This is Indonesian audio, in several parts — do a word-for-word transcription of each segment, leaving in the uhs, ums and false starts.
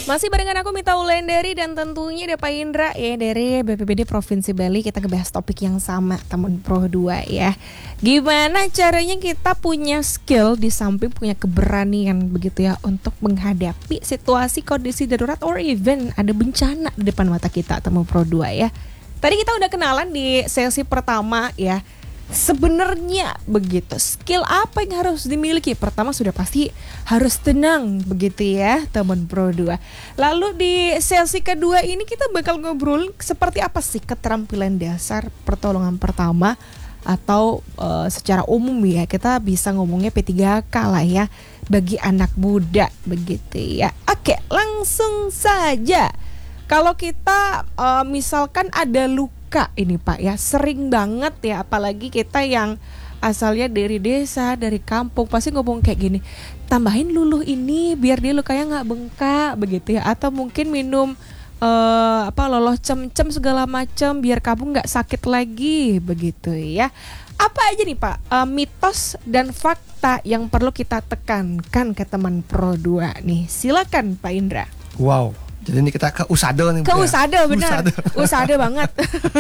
Masih barengan aku Mita Wulandari dan tentunya ada Pak Indra ya dari B P B D Provinsi Bali. Kita ngebahas topik yang sama, teman Pro dua ya. Gimana caranya kita punya skill di samping punya keberanian begitu ya untuk menghadapi situasi kondisi darurat or even ada bencana di depan mata kita, teman Pro dua ya. Tadi kita udah kenalan di sesi pertama ya. Sebenarnya begitu, skill apa yang harus dimiliki? Pertama sudah pasti harus tenang begitu ya teman Pro dua. Lalu di sesi kedua ini kita bakal ngobrol seperti apa sih keterampilan dasar pertolongan pertama atau uh, secara umum ya kita bisa ngomongnya P tiga K lah ya bagi anak muda begitu ya. Oke, langsung saja. Kalau kita uh, misalkan ada luka ini Pak ya, sering banget ya apalagi kita yang asalnya dari desa, dari kampung pasti ngomong kayak gini, tambahin luluh ini biar dia lukanya nggak bengkak begitu ya, atau mungkin minum uh, apa loloh cem-cem segala macam biar kamu nggak sakit lagi begitu ya. Apa aja nih Pak uh, mitos dan fakta yang perlu kita tekankan ke teman Pro dua nih? Silakan Pak Indra. Wow. Jadi ini kita ke usada nih. Ke usada benar. Usada, usada banget.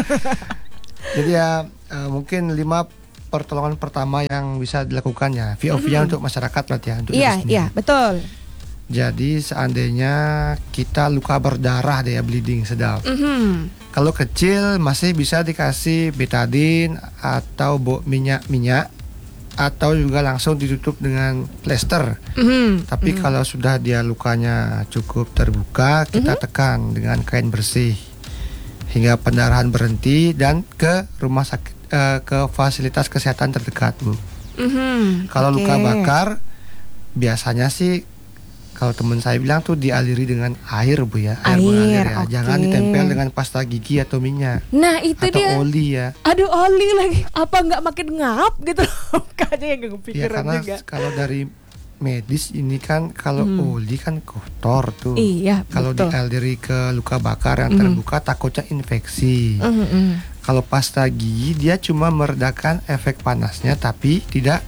Jadi ya uh, mungkin lima pertolongan pertama yang bisa dilakukan ya V O V-nya mm-hmm. untuk masyarakat berarti ya untuk Iya, iya, betul. Jadi seandainya kita luka berdarah deh ya, bleeding sedap. Mm-hmm. Kalau kecil masih bisa dikasih betadine atau bo- minyak-minyak atau juga langsung ditutup dengan plester. Mm-hmm. Tapi mm-hmm. kalau sudah dia lukanya cukup terbuka, kita mm-hmm. tekan dengan kain bersih hingga pendarahan berhenti dan ke rumah sakit, uh, ke fasilitas kesehatan terdekat, Bu. Mm-hmm. Kalau okay. luka bakar, biasanya sih kalau teman saya bilang tuh dialiri dengan air, Bu ya. Air, air ya. okay. Jangan ditempel dengan pasta gigi atau minyak. Nah itu atau dia. oli ya. Aduh oli lagi. Apa nggak makin ngap gitu? Kayaknya yang kepikiran ya, karena juga. Kalau dari medis ini kan kalau hmm. oli kan kotor tuh. Iya. Kalau dialiri ke luka bakar yang terbuka hmm. takutnya infeksi. Hmm. Kalau pasta gigi dia cuma meredakan efek panasnya tapi tidak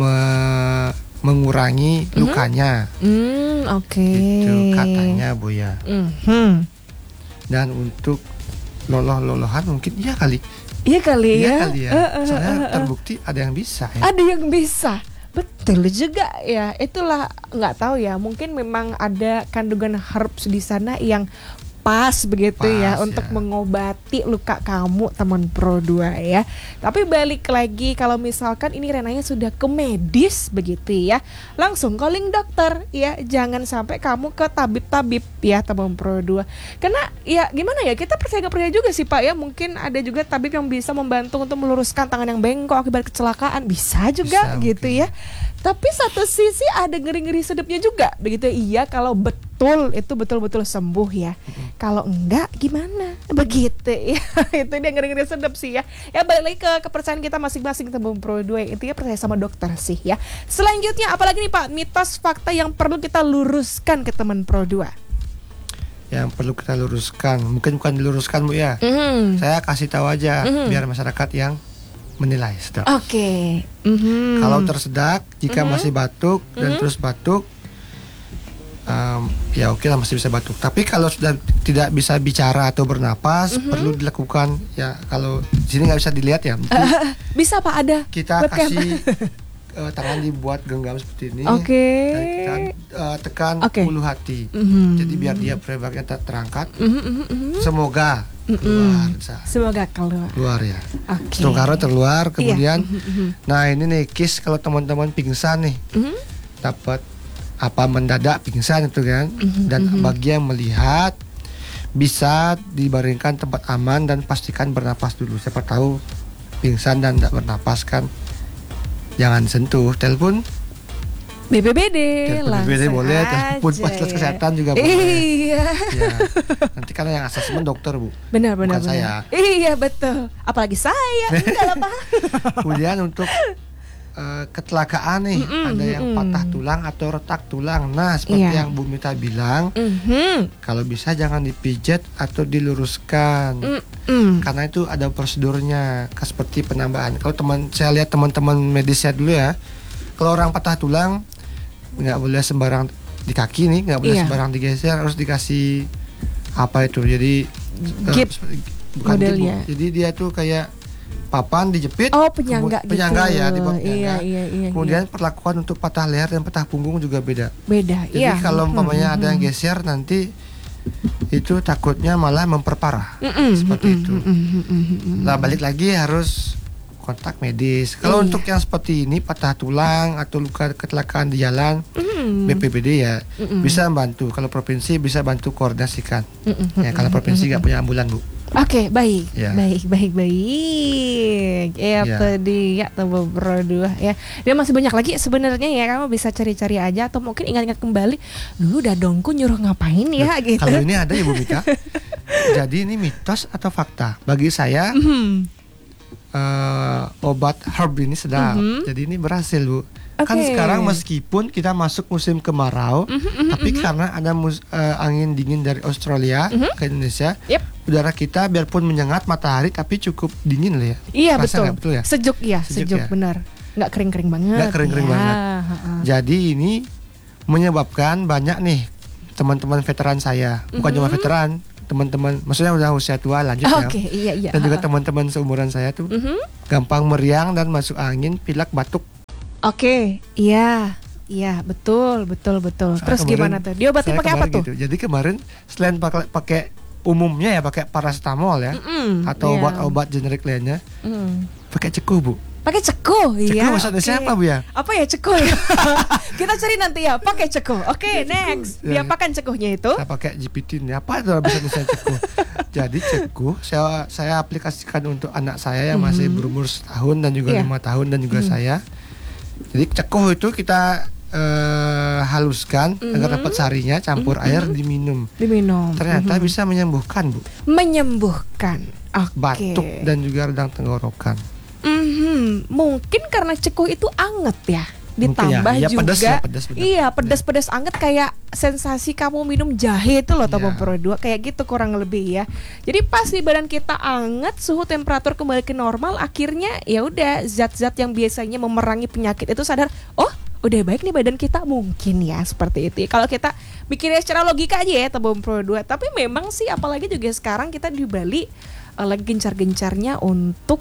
me- mengurangi mm-hmm. lukanya. Mm, oke. Okay. Itu katanya Bu ya. Mm-hmm. Dan untuk loloh-lolohan mungkin iya kali. Iya kali iya ya. Kali ya. Uh, uh, Soalnya uh, uh, terbukti ada yang bisa ya. Ada yang bisa. Betul juga ya. Itulah nggak tahu ya. Mungkin memang ada kandungan herbs di sana yang pas begitu pas, ya untuk ya. mengobati luka kamu teman Pro dua ya. Tapi balik lagi kalau misalkan ini renanya sudah ke medis begitu ya, langsung calling dokter ya. Jangan sampai kamu ke tabib-tabib ya teman Pro dua. Karena ya gimana ya, kita percaya gak percaya juga sih Pak ya. Mungkin ada juga tabib yang bisa membantu untuk meluruskan tangan yang bengkok akibat kecelakaan. Bisa juga bisa, gitu mungkin. Ya. Tapi satu sisi ada ngeri-ngeri sedapnya juga begitu. Iya kalau betul itu betul-betul sembuh ya. Mm-hmm. Kalau enggak gimana? Begitu ya. Itu dia ngeri-ngeri sedap sih ya. Ya balik lagi ke kepercayaan kita masing-masing teman Pro dua. Intinya percaya sama dokter sih ya. Selanjutnya apalagi nih Pak mitos fakta yang perlu kita luruskan ke teman Pro dua? Yang perlu kita luruskan, mungkin bukan diluruskan Bu ya. Mm-hmm. Saya kasih tahu aja mm-hmm. biar masyarakat yang menilai sedap. Oke. Okay. Mm-hmm. Kalau tersedak, jika mm-hmm. masih batuk dan mm-hmm. terus batuk, um, ya oke lah masih bisa batuk. Tapi kalau sudah tidak bisa bicara atau bernapas, mm-hmm. perlu dilakukan ya. Kalau di sini nggak bisa dilihat ya. Uh, bisa Pak ada. Kita kasih uh, tangan dibuat genggam seperti ini. Oke. Okay. Dan kita uh, tekan okay. ulu hati. Mm-hmm. Jadi biar dia prebacknya terangkat. Mm-hmm. Semoga. Keluar, semoga keluar. Keluar ya. Oke. Okay. Karena terluar, kemudian, iya. mm-hmm. nah ini nih kis kalau teman-teman pingsan nih, mm-hmm. dapat apa mendadak pingsan itu kan, mm-hmm. dan mm-hmm. bagi yang melihat bisa dibaringkan tempat aman dan pastikan bernapas dulu. Siapa tahu pingsan dan tidak bernapas kan, jangan sentuh, telepon. B P B D lah. B P B D boleh, telepon fasilitas kesehatan juga boleh. Iya. Ya. Nanti kan yang asesmen dokter Bu. Benar benar. Bukan benar. saya. Iya betul. Apalagi saya. Enggak apa. Kemudian untuk uh, kecelakaan nih, mm-mm, ada yang mm-mm. patah tulang atau retak tulang. Nah seperti yeah. yang Bu Mita bilang, mm-hmm. kalau bisa jangan dipijat atau diluruskan. Mm-mm. Karena itu ada prosedurnya, seperti penambahan. Kalau teman saya lihat teman-teman medisnya dulu ya, kalau orang patah tulang nggak boleh sembarang di kaki nih, nggak boleh Iya. sembarang digeser, harus dikasih apa itu, jadi Gip eh, bukan gip, Bu. modelnya. Jadi dia tuh kayak papan dijepit, Oh, penyangga kemu- penyangga gitu. ya, dibuat Iya, penyangga. iya, iya. Kemudian iya. perlakuan untuk patah leher dan patah punggung juga beda. Beda. Jadi Iya. kalau Mm-mm, umpamanya ada yang mm-mm. geser nanti itu takutnya malah memperparah. Mm-mm, seperti mm-mm, itu. mm-mm, mm-mm, mm-mm. Nah, balik lagi harus kontak medis. Kalau Iya. untuk yang seperti ini patah tulang atau luka kecelakaan di jalan, Mm. B P B D ya Mm-mm. bisa membantu. Kalau provinsi bisa bantu koordinasikan. Mm-mm, Ya, kalau mm-mm, provinsi nggak mm-mm. punya ambulan, Bu. Oke, baik, Ya. baik, baik, baik. Ya, Ya. tadi ya tuh berdua ya. Dan masih banyak lagi sebenarnya ya, kamu bisa cari-cari aja atau mungkin ingat-ingat kembali. Dulu dadongku nyuruh ngapain ya gitu. Kalau ini ada ya, Bu Mika. Jadi ini mitos atau fakta? Bagi saya Mhm. eh, obat herb ini sedap. Mhm. Jadi ini berhasil, Bu. Kan Oke. sekarang meskipun kita masuk musim kemarau, Mhm, mhm, tapi mhm. karena ada mus- eh, angin dingin dari Australia Mhm. ke Indonesia, Yep. udara kita biarpun menyengat matahari tapi cukup dingin loh ya. Iya, Rasa betul. nggak betul ya? Sejuk ya, Sejuk sejuk, ya? benar. Nggak kering-kering banget. Nggak kering-kering ya. banget. Ha-ha. Jadi ini menyebabkan banyak nih teman-teman veteran saya, bukan Mhm. cuma veteran, teman-teman, maksudnya udah usia tua lanjut Ah, ya. Oke, iya iya. Dan juga Ha-ha. teman-teman seumuran saya tuh Mhm. gampang meriang dan masuk angin, pilek, batuk. Oke, iya. Iya, betul, betul, betul. Saya Terus kemarin- gimana tuh? Diobati saya pakai apa kemarin tuh? gitu. Jadi kemarin selain pakai pakai umumnya ya pakai paracetamol ya, Mm-mm, atau iya. obat-obat generik lainnya, Mm. pakai ceku, Bu. Pakai ceku, Ceku iya. maksudnya oke. siapa, Bu ya? Apa ya ceku ya? Kita cari nanti ya, pakai ceku. Oke, next. Ya. Diapakan cekunya itu? Saya pakai G P T ini. Apa itu bisa saya ceku? Jadi ceku saya saya aplikasikan untuk anak saya yang masih Mhm. berumur setahun dan juga Iya. lima tahun dan juga Mhm. saya. Jadi ceku itu kita eh, haluskan agar Mhm. dapat sarinya, campur Mhm. air diminum. Diminum. Ternyata Mhm. bisa menyembuhkan, Bu, menyembuhkan. Oke. batuk dan juga radang tenggorokan. Mhm. Mungkin karena ceku itu anget ya. Mungkin ya. Ditambah Iya, juga pedas ya, pedas, pedas. iya pedas-pedas anget kayak sensasi kamu minum jahe itu loh Tomo Iya. Pro dua kayak gitu kurang lebih ya. Jadi pas di badan kita anget, suhu temperatur kembali ke normal, akhirnya ya udah zat-zat yang biasanya memerangi penyakit itu sadar, oh udah baik nih badan kita, mungkin ya seperti itu. Kalau kita mikirnya secara logika aja ya Tomo Pro dua, tapi memang sih apalagi juga sekarang kita di Bali eh, lagi gencar-gencarnya untuk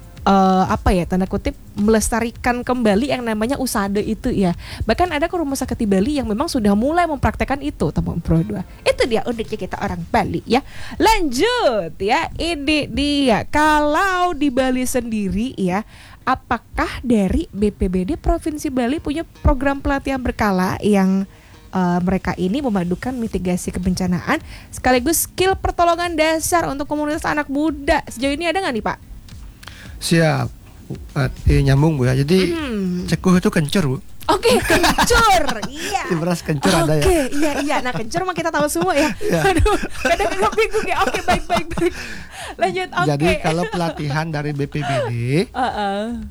eh, apa ya tanda kutip melestarikan kembali yang namanya usade itu ya. Bahkan ada ke rumah sakit di Bali yang memang sudah mulai mempraktekkan itu Tomo Pro dua. Itu dia uniknya kita orang Bali ya. Lanjut ya, ini dia kalau di Bali sendiri ya, apakah dari B P B D Provinsi Bali punya program pelatihan berkala yang uh, mereka ini memadukan mitigasi kebencanaan sekaligus skill pertolongan dasar untuk komunitas anak muda? Sejauh ini ada nggak nih Pak? Siap. Uh, eh, nyambung, Bu ya. Jadi Hmm. ceku itu kencur, Bu. Oke, kencur. Iya. Di beras kencur ada ya. Oke, iya iya. Nah, kencur mah kita tahu semua ya. Iya. Aduh, kadang-kadang bingung ya. Oke, baik baik baik. Lanjut. Oke. Jadi kalau pelatihan dari B P B D, Uh-uh.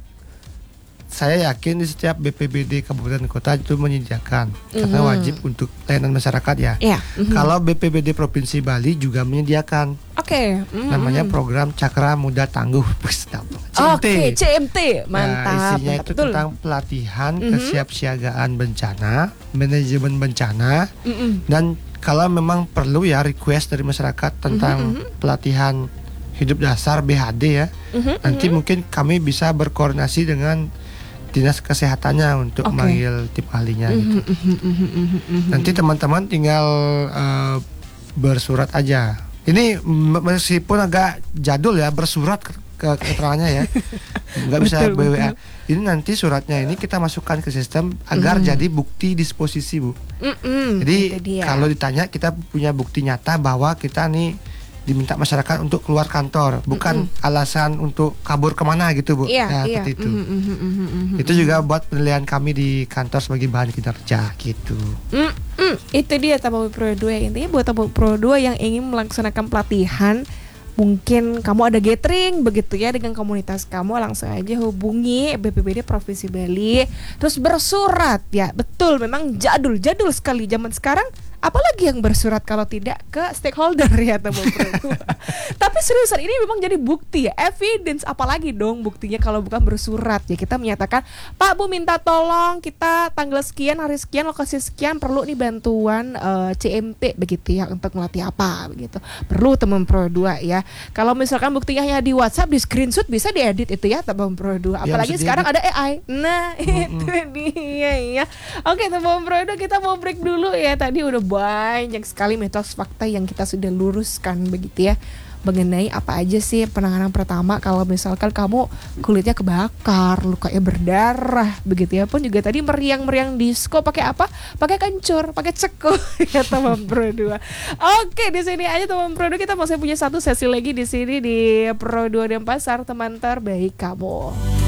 saya yakin di setiap B P B D kabupaten kota itu menyediakan karena Mhm. wajib untuk layanan masyarakat ya. Iya. mhm. Kalau B P B D Provinsi Bali juga menyediakan Oke. mhm. namanya program Cakra Muda Tangguh. Sedap. C M T. Oke, C M T. Mantap. Nah, isinya mantap, itu betul. tentang pelatihan Mhm. kesiapsiagaan bencana, manajemen bencana, Mm-mm. dan kalau memang perlu ya request dari masyarakat tentang Mhm, pelatihan hidup dasar B H D ya. Mhm, Nanti mhm. mungkin kami bisa berkoordinasi dengan dinas kesehatannya untuk Oke. memanggil tim ahlinya gitu. Mhm, mhm, mhm, mhm, mhm. Nanti teman-teman tinggal eh, bersurat aja. Ini m- meskipun agak jadul ya bersurat ke, ke keterangannya ya, nggak bisa Betul, B W A. betul. Ini nanti suratnya ini kita masukkan ke sistem agar Mhm. jadi bukti disposisi, Bu. Mm-mm, Jadi itu dia. kalau ditanya kita punya bukti nyata bahwa kita nih diminta masyarakat untuk keluar kantor, bukan alasan untuk kabur kemana gitu, Bu. iya, Nah, iya. seperti itu. Mhm, mhm, mhm, mhm, Itu mhm. juga buat penilaian kami di kantor sebagai bahan kinerja gitu. Mm, mm, itu dia Tamu Pro dua. Intinya buat Tamu Pro dua yang ingin melaksanakan pelatihan, mungkin kamu ada gathering begitu ya dengan komunitas kamu, langsung aja hubungi B P B D Provinsi Bali terus bersurat ya. Betul, memang jadul jadul sekali zaman sekarang Apalagi yang bersurat kalau tidak ke stakeholder ya teman Pro dua. Tapi seriusan ini memang jadi bukti ya, evidence. Apalagi dong buktinya kalau bukan bersurat ya. Kita menyatakan, Pak Bu minta tolong kita tanggal sekian, hari sekian, lokasi sekian perlu nih bantuan uh, C M T begitu ya untuk melatih apa begitu. Perlu teman Pro dua ya. Kalau misalkan buktinya hanya di WhatsApp, di screenshot bisa diedit itu ya teman Pro dua. Apalagi ya, sekarang ada A I. Nah, mm-hmm. itu dia ya. Oke teman Pro dua, kita mau break dulu ya. Tadi udah banyak sekali mitos fakta yang kita sudah luruskan begitu ya, mengenai apa aja sih penanganan pertama kalau misalkan kamu kulitnya kebakar, lukanya berdarah begitu ya. Pun juga tadi meriang-meriang disco pakai apa? Pakai kencur, pakai ceko ya teman Pro dua. Oke, di sini aja teman Pro dua, kita masih punya satu sesi lagi di sini di Pro dua Denpasar, teman terbaik kamu.